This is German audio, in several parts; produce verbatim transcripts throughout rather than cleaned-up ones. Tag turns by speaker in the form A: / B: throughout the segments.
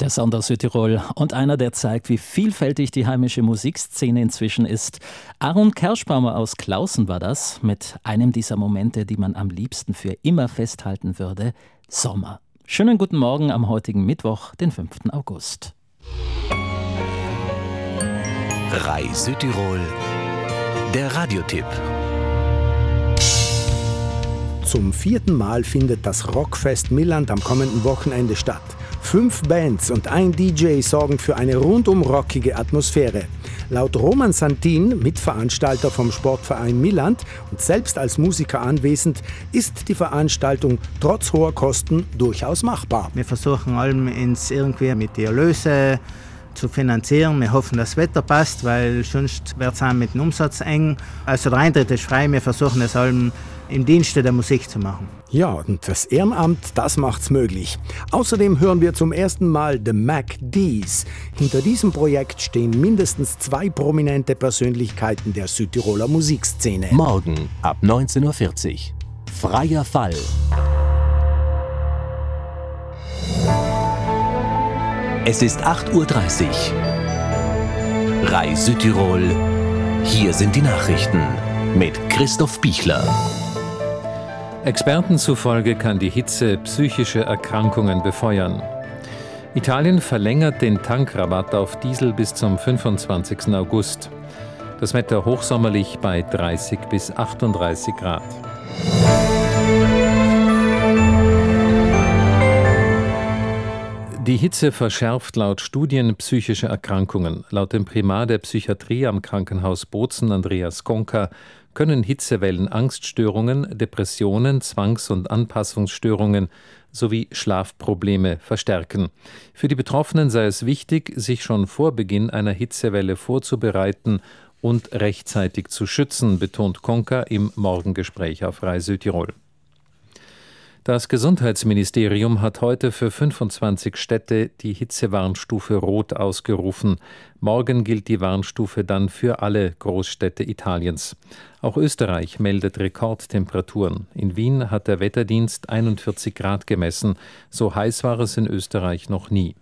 A: Der Sonder Südtirol und einer, der zeigt, wie vielfältig die heimische Musikszene inzwischen ist. Aaron Kerschbaumer aus Klausen war das, mit einem dieser Momente, die man am liebsten für immer festhalten würde: Sommer. Schönen guten Morgen am heutigen Mittwoch, den fünften August.
B: Rai Südtirol, der Radiotipp.
C: Zum vierten Mal findet das Rockfest Milland am kommenden Wochenende statt. Fünf Bands und ein D J sorgen für eine rundum rockige Atmosphäre. Laut Roman Santin, Mitveranstalter vom Sportverein Milland und selbst als Musiker anwesend, ist die Veranstaltung trotz hoher Kosten durchaus machbar.
D: Wir versuchen allem ins irgendwie mit die Erlöse zu finanzieren. Wir hoffen, das Wetter passt, weil sonst wird es mit dem Umsatz eng. Also der Eintritt ist frei, wir versuchen es allem im Dienste der Musik zu machen.
C: Ja, und das Ehrenamt, das macht's möglich. Außerdem hören wir zum ersten Mal The Mac D's. Hinter diesem Projekt stehen mindestens zwei prominente Persönlichkeiten der Südtiroler Musikszene.
B: Morgen ab neunzehn Uhr vierzig. Freier Fall. Es ist acht Uhr dreißig. Rai Südtirol. Hier sind die Nachrichten mit Christoph Bichler.
E: Experten zufolge kann die Hitze psychische Erkrankungen befeuern. Italien verlängert den Tankrabatt auf Diesel bis zum fünfundzwanzigsten August. Das Wetter hochsommerlich bei dreißig bis achtunddreißig Grad. Die Hitze verschärft laut Studien psychische Erkrankungen. Laut dem Primar der Psychiatrie am Krankenhaus Bozen, Andreas Gonka, können Hitzewellen Angststörungen, Depressionen, Zwangs- und Anpassungsstörungen sowie Schlafprobleme verstärken. Für die Betroffenen sei es wichtig, sich schon vor Beginn einer Hitzewelle vorzubereiten und rechtzeitig zu schützen, betont Gonka im Morgengespräch auf Rai Südtirol. Das Gesundheitsministerium hat heute für fünfundzwanzig Städte die Hitzewarnstufe Rot ausgerufen. Morgen gilt die Warnstufe dann für alle Großstädte Italiens. Auch Österreich meldet Rekordtemperaturen. In Wien hat der Wetterdienst einundvierzig Grad gemessen. So heiß war es in Österreich noch nie.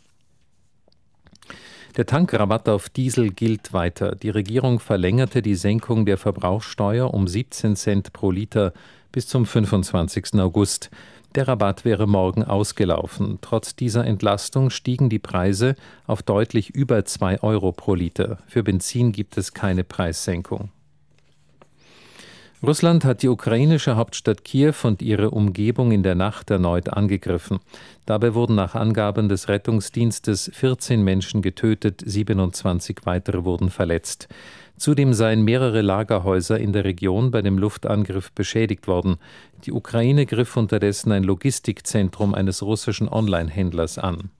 E: Der Tankrabatt auf Diesel gilt weiter. Die Regierung verlängerte die Senkung der Verbrauchssteuer um siebzehn Cent pro Liter bis zum fünfundzwanzigsten August. Der Rabatt wäre morgen ausgelaufen. Trotz dieser Entlastung stiegen die Preise auf deutlich über zwei Euro pro Liter. Für Benzin gibt es keine Preissenkung. Russland hat die ukrainische Hauptstadt Kiew und ihre Umgebung in der Nacht erneut angegriffen. Dabei wurden nach Angaben des Rettungsdienstes vierzehn Menschen getötet, siebenundzwanzig weitere wurden verletzt. Zudem seien mehrere Lagerhäuser in der Region bei dem Luftangriff beschädigt worden. Die Ukraine griff unterdessen ein Logistikzentrum eines russischen Online-Händlers an.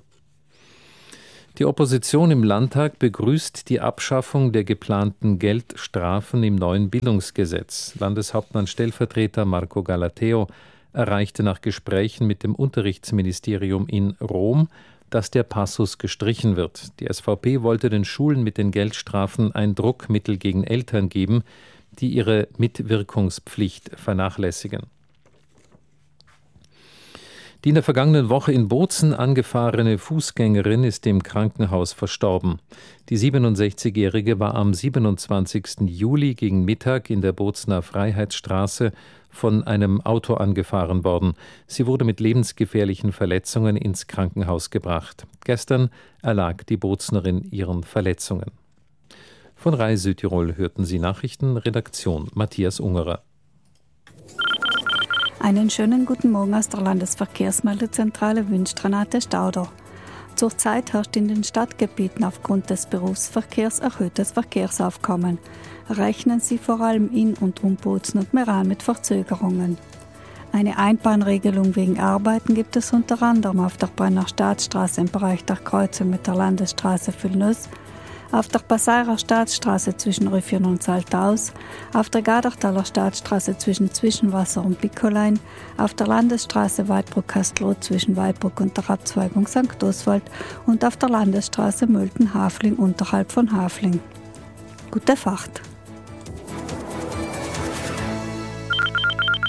E: Die Opposition im Landtag begrüßt die Abschaffung der geplanten Geldstrafen im neuen Bildungsgesetz. Landeshauptmann-Stellvertreter Marco Galateo erreichte nach Gesprächen mit dem Unterrichtsministerium in Rom, dass der Passus gestrichen wird. Die S V P wollte den Schulen mit den Geldstrafen ein Druckmittel gegen Eltern geben, die ihre Mitwirkungspflicht vernachlässigen. Die in der vergangenen Woche in Bozen angefahrene Fußgängerin ist im Krankenhaus verstorben. Die siebenundsechzigjährige war am siebenundzwanzigsten Juli gegen Mittag in der Bozener Freiheitsstraße von einem Auto angefahren worden. Sie wurde mit lebensgefährlichen Verletzungen ins Krankenhaus gebracht. Gestern erlag die Bozenerin ihren Verletzungen. Von Rai Südtirol hörten Sie Nachrichten, Redaktion Matthias Ungerer.
F: Einen schönen guten Morgen aus der Landesverkehrsmeldezentrale wünscht Renate Stauder. Zurzeit herrscht in den Stadtgebieten aufgrund des Berufsverkehrs erhöhtes Verkehrsaufkommen. Rechnen Sie vor allem in und um Bozen und Meran mit Verzögerungen. Eine Einbahnregelung wegen Arbeiten gibt es unter anderem auf der Brenner Staatsstraße im Bereich der Kreuzung mit der Landesstraße Vilnius, auf der Passairer Staatsstraße zwischen Rüffion und Saltaus, auf der Gadertaler Staatsstraße zwischen Zwischenwasser und Bickolein, auf der Landesstraße Weidbruck-Kastelroth zwischen Weidbruck und der Abzweigung Sankt Oswald und auf der Landesstraße Mölten-Hafling unterhalb von Hafling. Gute Fahrt!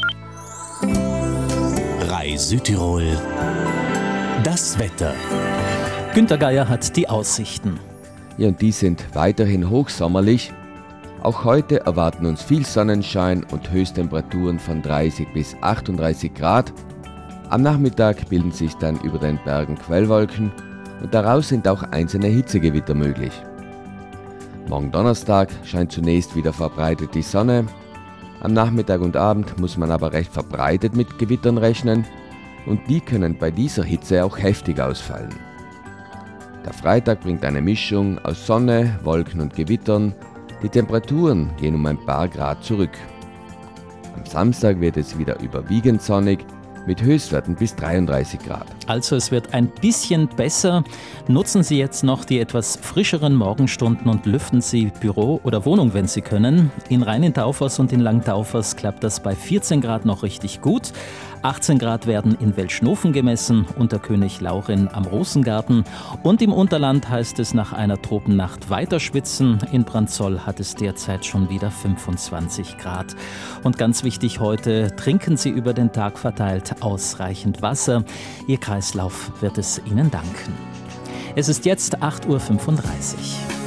B: Rai Südtirol. Das Wetter.
A: Günter Geier hat die Aussichten.
G: Ja, und die sind weiterhin hochsommerlich. Auch heute erwarten uns viel Sonnenschein und Höchsttemperaturen von dreißig bis achtunddreißig Grad. Am Nachmittag bilden sich dann über den Bergen Quellwolken und daraus sind auch einzelne Hitzegewitter möglich. Morgen Donnerstag scheint zunächst wieder verbreitet die Sonne. Am Nachmittag und Abend muss man aber recht verbreitet mit Gewittern rechnen und die können bei dieser Hitze auch heftig ausfallen. Der Freitag bringt eine Mischung aus Sonne, Wolken und Gewittern. Die Temperaturen gehen um ein paar Grad zurück. Am Samstag wird es wieder überwiegend sonnig mit Höchstwerten bis dreiunddreißig Grad.
A: Also es wird ein bisschen besser. Nutzen Sie jetzt noch die etwas frischeren Morgenstunden und lüften Sie Büro oder Wohnung, wenn Sie können. In Rhein-in-Taufers und in Langtaufers klappt das bei vierzehn Grad noch richtig gut. achtzehn Grad werden in Welschnofen gemessen, unter König Laurin am Rosengarten. Und im Unterland heißt es nach einer Tropennacht weiter schwitzen. In Branzoll hat es derzeit schon wieder fünfundzwanzig Grad. Und ganz wichtig heute, trinken Sie über den Tag verteilt ausreichend Wasser. Ihr Kreislauf wird es Ihnen danken. Es ist jetzt acht Uhr fünfunddreißig.